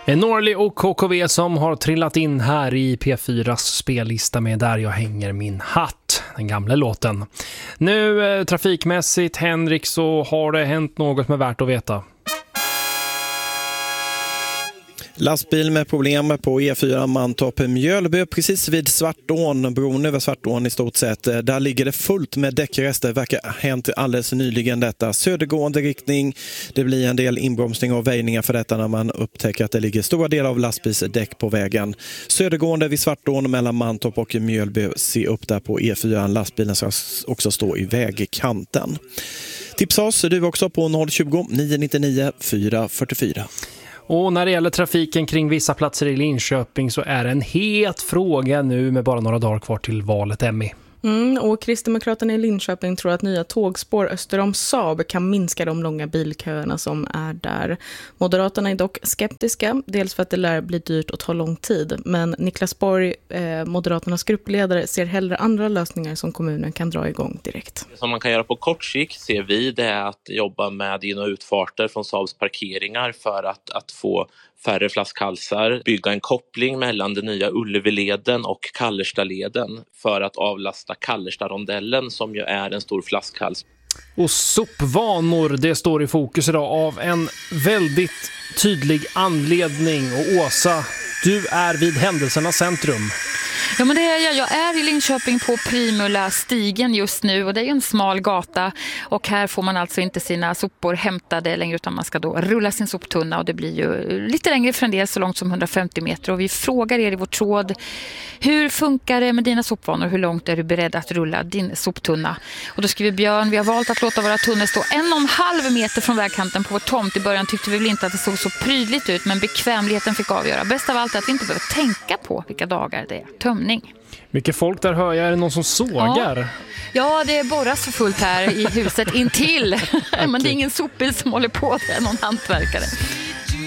Norli och KKV som har trillat in här i P4s spellista med Där jag hänger min hatt, den gamla låten. Nu trafikmässigt, Henrik, så har det hänt något med värt att veta. Lastbil med problem på E4 Mantorp-Mjölby precis vid Svartån, bron över Svartån i stort sett. Där ligger det fullt med däckrester, verkar ha hänt alldeles nyligen detta. Södergående riktning, det blir en del inbromsning och väjningar för detta när man upptäcker att det ligger stora delar av lastbilsdäck på vägen. Södergående vid Svartån mellan Mantorp och Mjölby, se upp där på E4. Lastbilen ska också stå i vägkanten. Tipsa oss du också på 020 999 444. Och när det gäller trafiken kring vissa platser i Linköping så är det en het fråga nu med bara några dagar kvar till valet, Emmy. Och Kristdemokraterna i Linköping tror att nya tågspår öster om Saab kan minska de långa bilköerna som är där. Moderaterna är dock skeptiska, dels för att det lär bli dyrt och ta lång tid. Men Niklas Borg, Moderaternas gruppledare, ser hellre andra lösningar som kommunen kan dra igång direkt. Det som man kan göra på kort sikt ser vi det är att jobba med in- och utfarter från Saabs parkeringar för att få färre flaskhalsar, bygga en koppling mellan den nya Ullevileden och Kallerstadleden för att avlasta Kallerstadrondellen som ju är en stor flaskhals. Och sopvanor, det står i fokus idag av en väldigt tydlig anledning. Och Åsa, du är vid händelsernas centrum. Ja, men det är jag. Jag är i Linköping på Primula stigen just nu och det är en smal gata och här får man alltså inte sina sopor hämtade längre utan man ska då rulla sin soptunna och det blir ju lite längre för en del, så långt som 150 meter, och vi frågar er i vår tråd: hur funkar det med dina sopvanor? Hur långt är du beredd att rulla din soptunna? Och då skriver Björn: vi har valt att låta våra tunnor stå 1,5 meter från vägkanten på vår tomt. I början tyckte vi väl inte att det såg så prydligt ut, men bekvämligheten fick avgöra. Bäst av allt är att vi inte behöver tänka på vilka dagar det är tömning. Mycket folk där, hör jag. Är det någon som sågar? Ja, det borras för fullt här i huset intill. Men det är ingen sopbil som håller på, det är någon hantverkare.